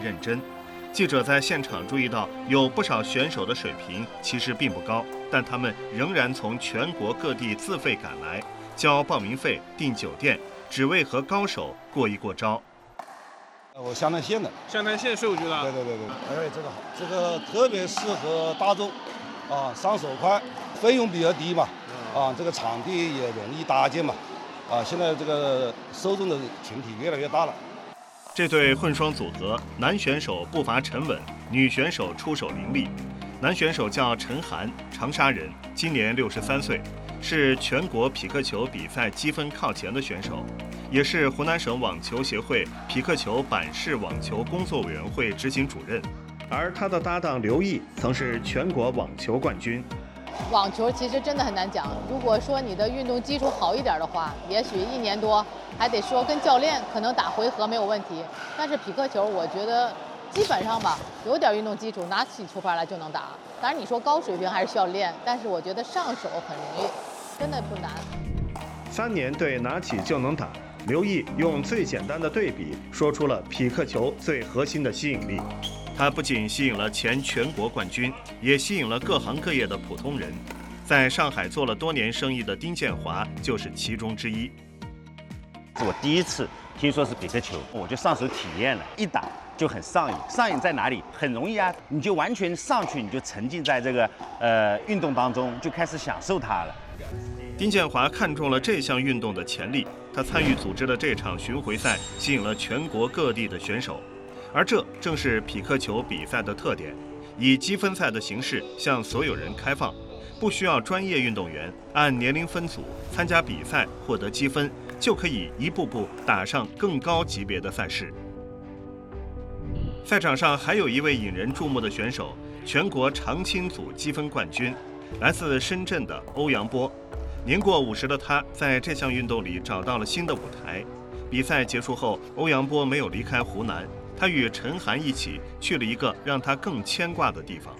认真。记者在现场注意到，有不少选手的水平其实并不高，但他们仍然从全国各地自费赶来，交报名费、订酒店，只为和高手过一过招。 我湘南县的， 湘南县税务局的。 对，哎，这个好，这个特别适合大众，上手快，费用比较低嘛，这个场地也容易搭建嘛，现在这个受众的群体越来越大了。 这对混双组合，男选手步伐沉稳，女选手出手凌厉。男选手叫陈涵，长沙人，今年63岁，是全国匹克球比赛积分靠前的选手，也是湖南省网球协会匹克球板式网球工作委员会执行主任。而他的搭档刘毅曾是全国网球冠军。 网球其实真的很难讲，如果说你的运动基础好一点的话，也许1年多还得说跟教练可能打回合没有问题，但是匹克球我觉得基本上吧，有点运动基础，拿起球拍来就能打。当然你说高水平还是需要练，但是我觉得上手很容易，真的不难。 3年对拿起就能打，刘毅用最简单的对比说出了匹克球最核心的吸引力。他不仅吸引了前全国冠军，也吸引了各行各业的普通人。在上海做了多年生意的丁建华就是其中之一。 我第一次听说是匹克球，我就上手体验了，一打就很上瘾。上瘾在哪里？很容易啊，你就完全上去，你就沉浸在这个运动当中，就开始享受它了。 丁建华看中了这项运动的潜力，他参与组织的这场巡回赛吸引了全国各地的选手。而这正是匹克球比赛的特点，以积分赛的形式向所有人开放，不需要专业运动员，按年龄分组参加比赛，获得积分，就可以一步步打上更高级别的赛事。赛场上还有一位引人注目的选手，全国长青组积分冠军，来自深圳的欧阳波。年过50的他，在这项运动里找到了新的舞台。比赛结束后，欧阳波没有离开湖南，他与陈涵一起去了一个让他更牵挂的地方。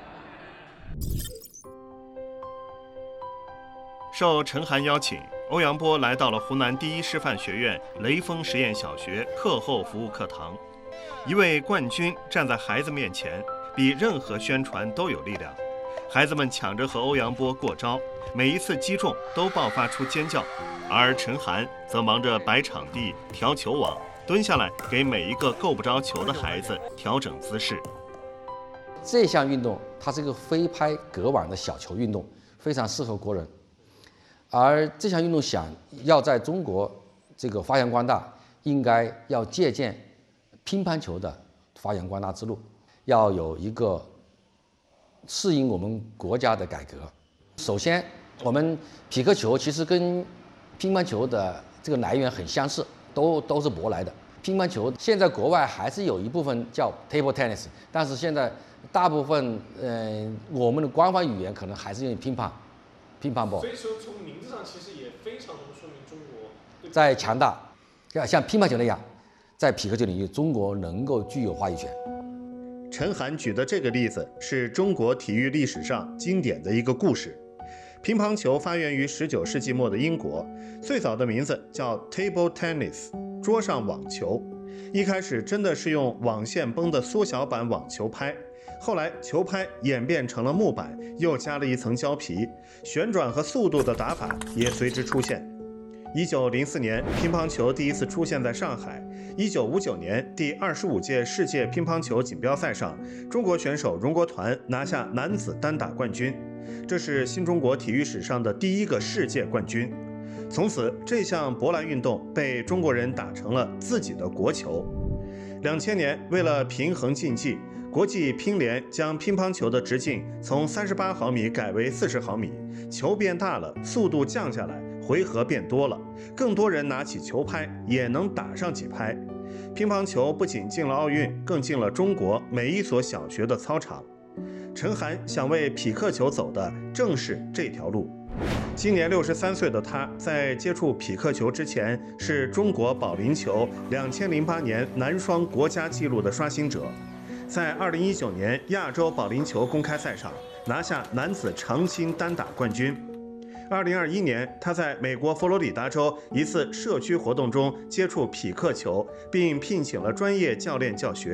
受陈涵邀请，欧阳波来到了湖南第一师范学院雷锋实验小学课后服务课堂。一位冠军站在孩子面前，比任何宣传都有力量。孩子们抢着和欧阳波过招，每一次击中都爆发出尖叫，而陈涵则忙着摆场地、调球网，蹲下来给每一个够不着球的孩子调整姿势。 这项运动它是一个飞拍隔网的小球运动，非常适合国人。而这项运动想要在中国这个发扬光大，应该要借鉴乒乓球的发扬光大之路，要有一个适应我们国家的改革。首先，我们匹克球其实跟乒乓球的这个来源很相似，都是舶来的。乒乓球现在国外还是有一部分叫 table tennis， 但是现在大部分我们的官方语言可能还是用乒乓波。 所以说从名字上其实也非常能说明中国在强大，像乒乓球那样，在匹克球领域，中国能够具有话语权。 陈涵举的这个例子是中国体育历史上经典的一个故事。乒乓球发源于19世纪末的英国，最早的名字叫 table tennis， 桌上网球。一开始真的是用网线绷的缩小版网球拍，后来球拍演变成了木板，又加了一层胶皮，旋转和速度的打法也随之出现。1904年，乒乓球第一次出现在上海。1959年，第25届世界乒乓球锦标赛上，中国选手荣国团拿下男子单打冠军，这是新中国体育史上的第一个世界冠军。从此，这项舶来运动被中国人打成了自己的国球。2000年，为了平衡竞技，国际乒联将乒乓球的直径从38毫米改为40毫米，球变大了，速度降下来，回合变多了，更多人拿起球拍也能打上几拍。乒乓球不仅进了奥运，更进了中国每一所小学的操场。陈涵想为匹克球走的正是这条路。今年63岁的他，在接触匹克球之前，是中国保龄球2008年男双国家纪录的刷新者，在2019年亚洲保龄球公开赛上拿下男子长青单打冠军。2021年，他在美国佛罗里达州一次社区活动中接触匹克球，并聘请了专业教练教学。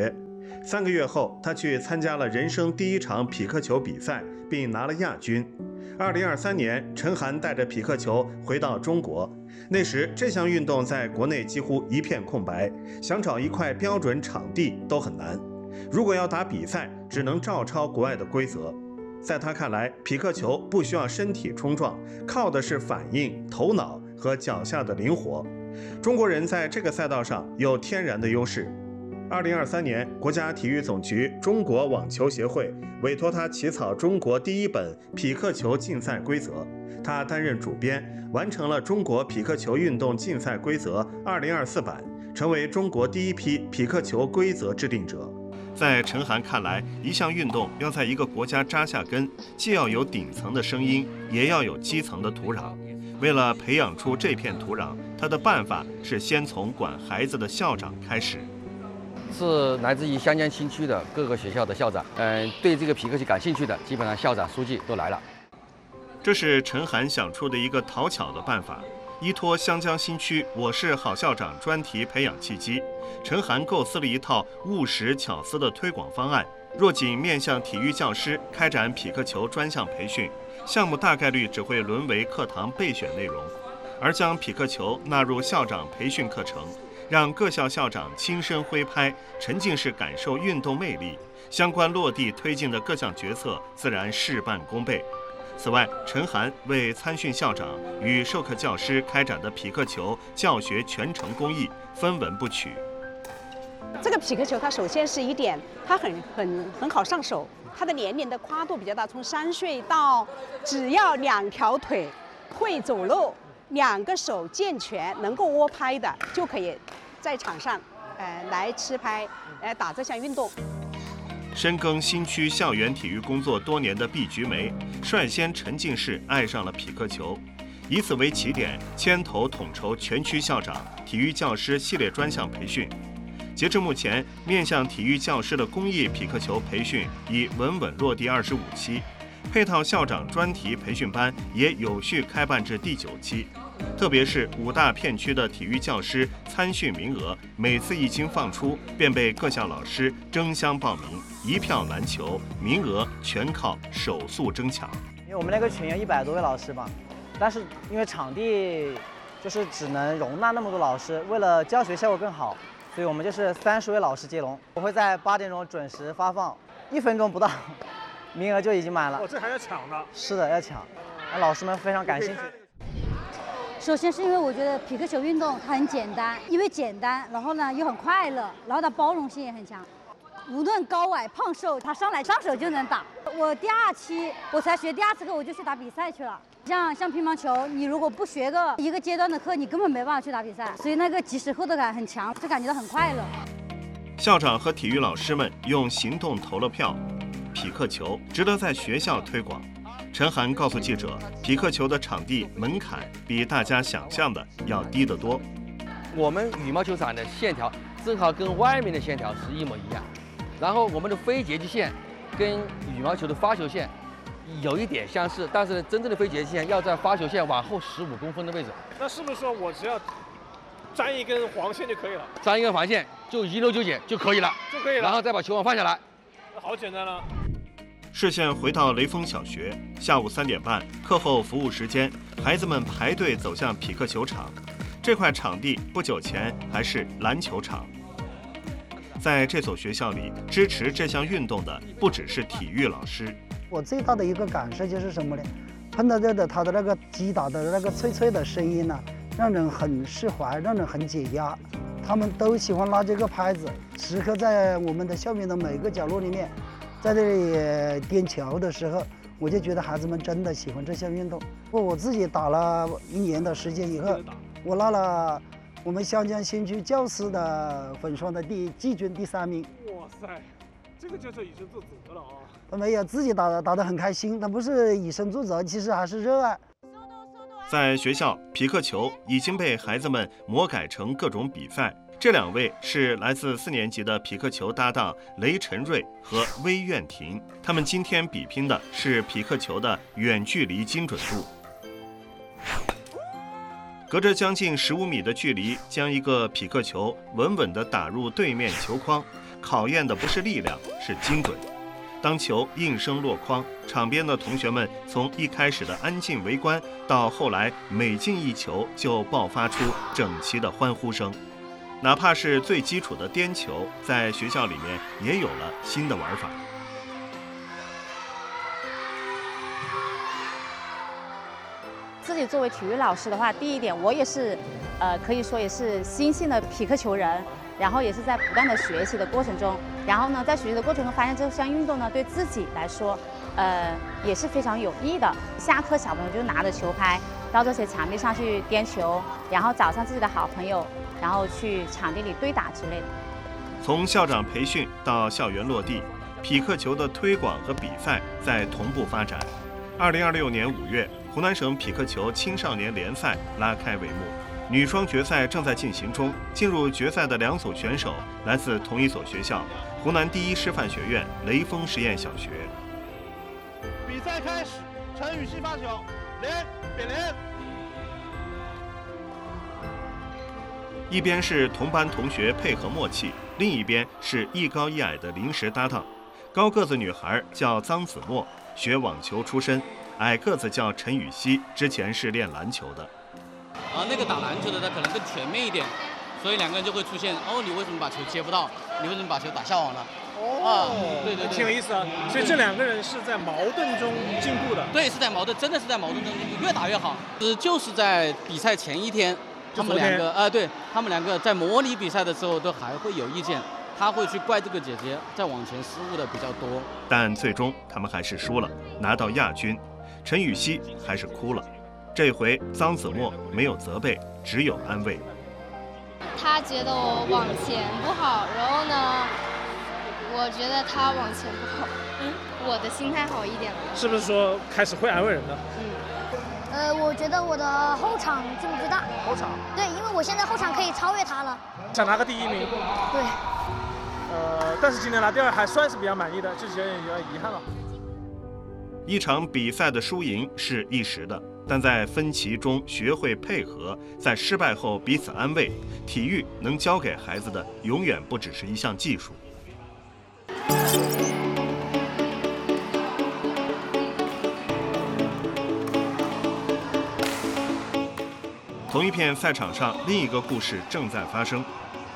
3个月后，他去参加了人生第一场匹克球比赛，并拿了亚军。2023年，陈涵带着匹克球回到中国，那时这项运动在国内几乎一片空白，想找一块标准场地都很难。如果要打比赛，只能照抄国外的规则。在他看来，匹克球不需要身体冲撞，靠的是反应、头脑和脚下的灵活。中国人在这个赛道上有天然的优势。2023年，国家体育总局中国网球协会委托他起草中国第一本匹克球竞赛规则，他担任主编，完成了中国匹克球运动竞赛规则2024版，成为中国第一批匹克球规则制定者。在陈涵看来，一项运动要在一个国家扎下根，既要有顶层的声音，也要有基层的土壤。为了培养出这片土壤，他的办法是先从管孩子的校长开始。 是来自于湘江新区的各个学校的校长，对这个匹克球感兴趣的，基本上校长、书记都来了。 这是陈涵想出的一个讨巧的办法，依托湘江新区“我是好校长”专题培养契机，陈涵构思了一套务实巧思的推广方案。若仅面向体育教师开展匹克球专项培训，项目大概率只会沦为课堂备选内容，而将匹克球纳入校长培训课程，让各校校长亲身挥拍，沉浸式感受运动魅力，相关落地推进的各项决策自然事半功倍。此外，陈涵为参训校长与授课教师开展的匹克球教学全程公益分文不取。 这个匹克球它首先是一点，它很好上手，它的年龄的跨度比较大，从3岁到只要2条腿会走路，2个手健全，能够握拍的，就可以在场上来吃拍，打这项运动。 深耕新区校园体育工作多年的毕菊梅，率先沉浸式爱上了匹克球，以此为起点，牵头统筹全区校长、体育教师系列专项培训。截至目前，面向体育教师的公益匹克球培训已稳稳落地25期，配套校长专题培训班也有序开办至第9期。特别是5大片区的体育教师参训名额，每次一经放出，便被各校老师争相报名，一票难求，名额全靠手速争抢。 因为我们那个群有100多位老师嘛，但是因为场地就是只能容纳那么多老师，为了教学效果更好，所以我们就是30位老师接龙。我会在8点钟准时发放，1分钟不到，名额就已经满了。 这还要抢的？ 是的，要抢。那老师们非常感兴趣。 首先是因为我觉得匹克球运动它很简单，因为简单，然后呢又很快乐，然后它包容性也很强。无论高矮胖瘦，它上手就能打。我第2期我才学第2次课，我就去打比赛去了。像乒乓球，你如果不学一个阶段的课，你根本没办法去打比赛，所以那个即时获得感很强，就感觉到很快乐。 校长和体育老师们用行动投了票，匹克球值得在学校推广。陈涵告诉记者，匹克球的场地门槛比大家想象的要低得多。 我们羽毛球场的线条正好跟外面的线条是一模一样，然后我们的非截击线跟羽毛球的发球线有一点相似，但是真正的非截击线要在发球线往后15公分的位置。 那是不是说我只要粘一根黄线就可以了？ 粘一根黄线就1溜9捡就可以了，然后再把球网放下来。 好简单了。 视线回到雷锋小学，下午3点半，课后服务时间，孩子们排队走向匹克球场。这块场地不久前还是篮球场。在这所学校里，支持这项运动的不只是体育老师。 我最大的一个感受就是什么呢？碰到它的那个击打的那个脆脆的声音呢，让人很释怀，让人很解压。他们都喜欢拿这个拍子，时刻在我们的校园的每个角落里面。在这里颠球的时候，我就觉得孩子们真的喜欢这项运动。我自己打了1年的时间以后，我拿了我们湘江新区教师的混双的季军第3名。 哇塞，这个就是以身作则了啊！ 他没有自己打得很开心，他不是以身作则，其实还是热爱。 在学校，匹克球已经被孩子们魔改成各种比赛。这2位是来自4年级的匹克球搭档雷晨瑞和威苑婷，他们今天比拼的是匹克球的远距离精准度。隔着将近15米的距离，将一个匹克球稳稳地打入对面球框， 考验的不是力量，是精准。当球应声落筐，场边的同学们从一开始的安静围观，到后来每进一球就爆发出整齐的欢呼声。哪怕是最基础的颠球，在学校里面也有了新的玩法。 自己作为体育老师的话，第一点，我也是，可以说也是新兴的匹克球人，然后也是在不断的学习的过程中，然后呢，在学习的过程中发现这项运动呢，对自己来说，也是非常有益的。下课小朋友就拿着球拍到这些场地上去颠球，然后找上自己的好朋友，然后去场地里对打之类的。 从校长培训到校园落地，匹克球的推广和比赛在同步发展。2026年5月，湖南省匹克球青少年联赛拉开帷幕，女双决赛正在进行中。进入决赛的2组选手来自同一所学校——湖南第一师范学院雷锋实验小学。 比赛开始，陈雨希发球，连别连。 一边是同班同学配合默契，另一边是一高一矮的临时搭档。高个子女孩叫臧子墨，学网球出身；矮个子叫陈雨希，之前是练篮球的。 那个打篮球的他可能更全面一点，所以2个人就会出现你为什么把球接不到？你为什么把球打下网了？对， 挺有意思啊。所以这2个人是在矛盾中进步的。 对，是在矛盾，真的是在矛盾中进步，越打越好。就是在比赛前一天，他们2个对他们2个在模拟比赛的时候都还会有意见。他会去怪这个姐姐在往前失误的比较多， 但最终他们还是输了，拿到亚军。陈雨希还是哭了。这回臧子墨没有责备，只有安慰。 他觉得我往前不好，然后呢，我觉得他往前不好，我的心态好一点了。 是不是说开始会安慰人了？ 我觉得我的后场进步最大。 后场？ 对，因为我现在后场可以超越他了。 想拿个第1名？ 对。 但是今年拿第2还算是比较满意的，就是有点遗憾了。 一场比赛的输赢是一时的，但在分歧中学会配合，在失败后彼此安慰，体育能教给孩子的永远不只是一项技术。同一片赛场上，另一个故事正在发生。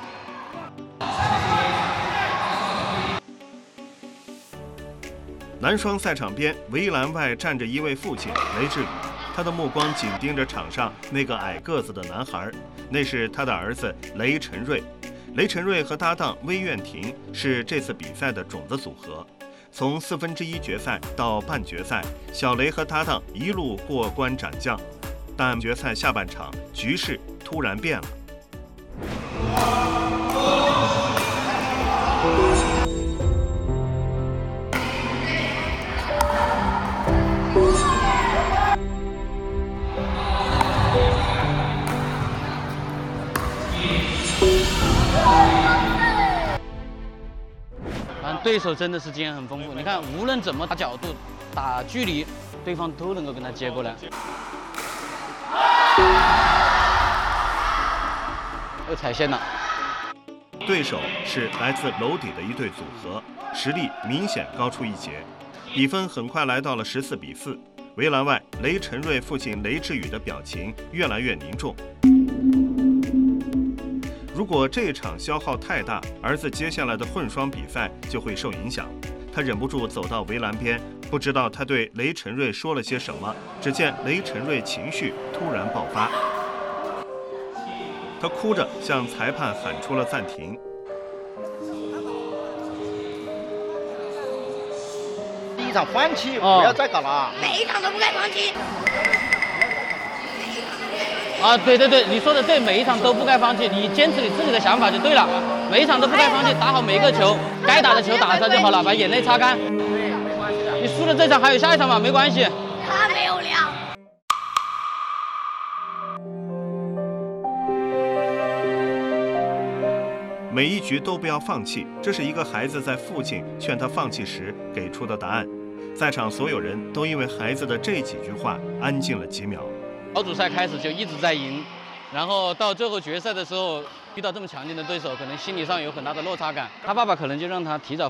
男双赛场边，围栏外站着一位父亲雷志宇，他的目光紧盯着场上那个矮个子的男孩，那是他的儿子雷晨瑞。雷晨瑞和搭档魏苑婷是这次比赛的种子组合。从1/4决赛到半决赛，小雷和搭档一路过关斩将，但决赛下半场局势突然变了。 对手真的是经验很丰富，你看无论怎么打角度、打距离，对方都能够跟他接过来。又踩线了。 对手是来自娄底的一对组合，实力明显高出一截，比分很快来到了14比4。围栏外，雷晨瑞父亲雷志宇的表情越来越凝重。如果这场消耗太大，儿子接下来的混双比赛就会受影响。他忍不住走到围栏边，不知道他对雷晨瑞说了些什么。只见雷晨瑞情绪突然爆发，他哭着向裁判喊出了暂停。 第一场放弃，不要再搞了。 每一场都不该放弃。 对对对，你说的对，每一场都不该放弃，你坚持你自己的想法就对了。每一场都不该放弃，打好每一个球，该打的球打上就好了，把眼泪擦干。你输了这场还有下一场嘛，没关系。 他没有量。 每一局都不要放弃，这是一个孩子在父亲劝他放弃时给出的答案。在场所有人都因为孩子的这几句话安静了几秒。 小组赛开始就一直在赢，然后到最后决赛的时候， 遇到这么强劲的对手，可能心理上有很大的落差感。他爸爸可能就让他提早